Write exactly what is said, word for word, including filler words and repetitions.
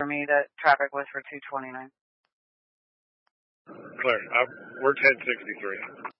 for me that traffic was for two twenty-nine. Clear. Uh, we're ten sixty-three.